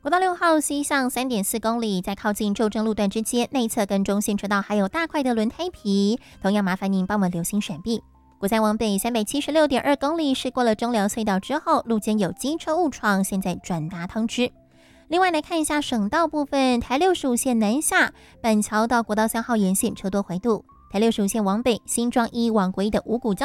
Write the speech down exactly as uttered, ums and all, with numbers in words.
国道六号西向 三点四公里，在靠近旧正路段之间，内侧跟中线车道还有大块的轮胎皮，同样麻烦您帮我留心闪避。国三往北 三百七十六点二公里，是过了中寮隧道之后，路肩有机车误闯，现在转达通知。另外来看一下省道部分，台六十五线南下板桥到国道三号沿线车多回堵，台六十五线往北新庄一往国一的五股交